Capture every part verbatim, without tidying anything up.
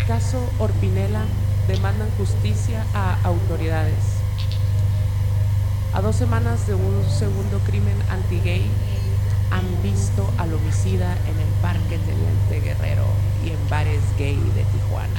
Caso Orpinela demandan justicia a autoridades. A dos semanas de un segundo crimen anti-gay, han visto al homicida en el Parque Teniente Guerrero y en bares gay de Tijuana.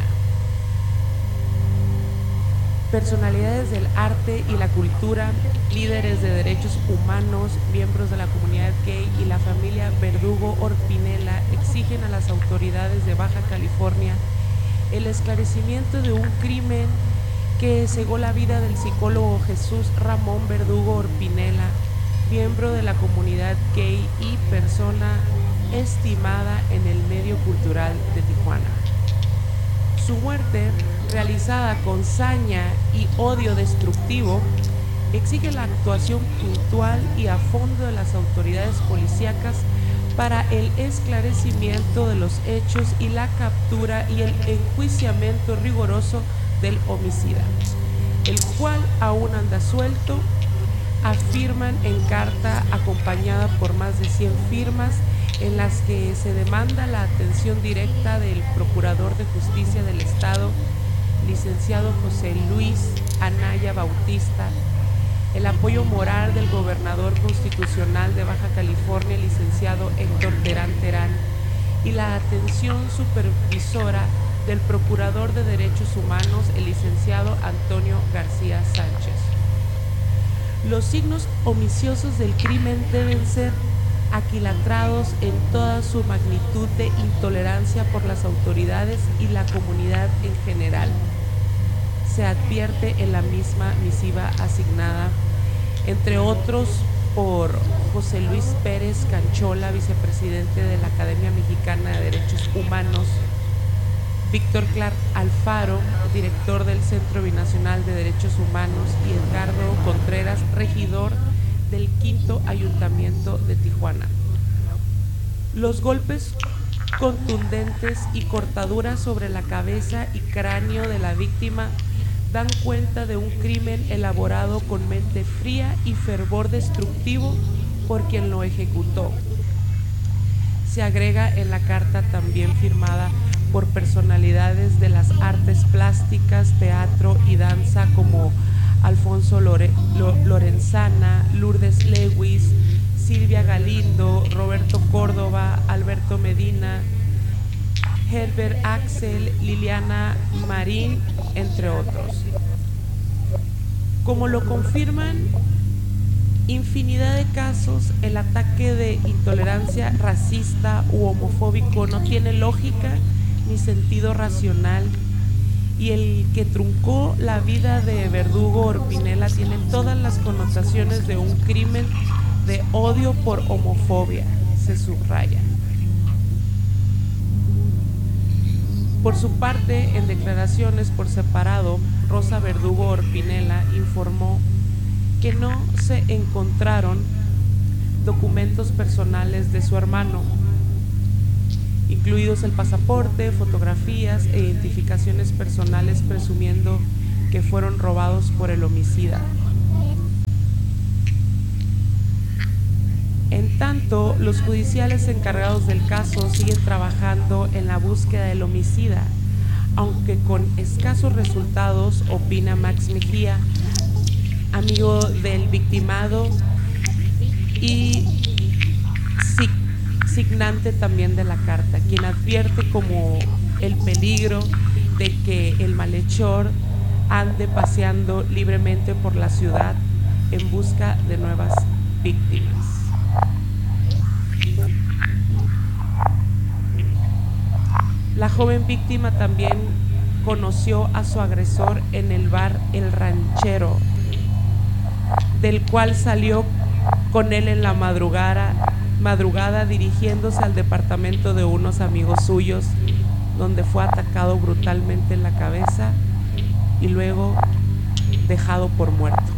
Personalidades del arte y la cultura, líderes de derechos humanos, miembros de la comunidad gay y la familia Verdugo Orpinela exigen a las autoridades de Baja California el esclarecimiento de un crimen que cegó la vida del psicólogo Jesús Ramón Verdugo Orpinela, miembro de la comunidad gay y persona estimada en el medio cultural de Tijuana. Su muerte, realizada con saña y odio destructivo, exige la actuación puntual y a fondo de las autoridades policíacas para el esclarecimiento de los hechos y la captura y el enjuiciamiento riguroso del homicida, el cual aún anda suelto, afirman en carta acompañada por más de cien firmas en las que se demanda la atención directa del Procurador de Justicia del Estado, licenciado José Luis Anaya Bautista, el apoyo moral del Gobernador Constitucional de Baja California, licenciado Héctor Terán Terán, y la atención supervisora del Procurador de Derechos Humanos, el licenciado Antonio García Sánchez. Los signos oficiosos del crimen deben ser aquilatrados en toda su magnitud de intolerancia por las autoridades y la comunidad en general. Se advierte en la misma misiva asignada, entre otros, por José Luis Pérez Canchola, vicepresidente de la Academia Mexicana de Derechos Humanos, Víctor Clark Alfaro, director del Centro Binacional de Derechos Humanos, y Edgardo Contreras, regidor del quinto Ayuntamiento de Tijuana. Los golpes contundentes y cortaduras sobre la cabeza y cráneo de la víctima dan cuenta de un crimen elaborado con mente fría y fervor destructivo por quien lo ejecutó. Se agrega en la carta, también firmada por personalidades de las artes plásticas, teatro y danza como Alfonso Lore, Lorenzana, Lourdes Lewis, Silvia Galindo, Roberto Córdoba, Alberto Medina, Herbert Axel, Liliana Marín, entre otros. Como lo confirman infinidad de casos, el ataque de intolerancia racista u homofóbico no tiene lógica ni sentido racional, y el que truncó la vida de Verdugo Orpinela tiene todas las connotaciones de un crimen de odio por homofobia, se subraya. Por su parte, en declaraciones por separado, Rosa Verdugo Orpinela informó que no se encontraron documentos personales de su hermano, incluidos el pasaporte, fotografías e identificaciones personales, presumiendo que fueron robados por el homicida. En tanto, los judiciales encargados del caso siguen trabajando en la búsqueda del homicida, aunque con escasos resultados, opina Max Mejía, amigo del victimado y signante también de la carta, quien advierte como el peligro de que el malhechor ande paseando libremente por la ciudad en busca de nuevas víctimas. La joven víctima también conoció a su agresor en el bar El Ranchero, del cual salió con él en la madrugada, madrugada dirigiéndose al departamento de unos amigos suyos, donde fue atacado brutalmente en la cabeza y luego dejado por muerto.